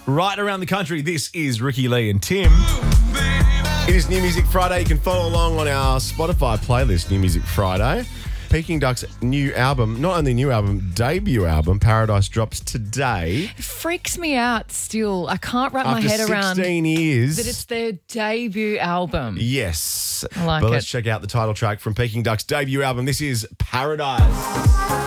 right around the country. This is Ricky Lee and Tim. It is New Music Friday. You can follow along on our Spotify playlist, New Music Friday. Peking Duck's new album, not only new album, debut album, Paradise, drops today. It freaks me out still. I can't wrap my head around After 16 years. that it's their debut album. Yes. I like but it. let's check out the title track from Peking Duck's debut album. This is Paradise.